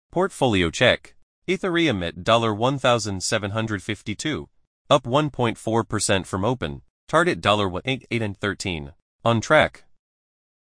Portfolio check. Ethereum at $1,752. Up 1.4% from open. Target $1.8813. On track.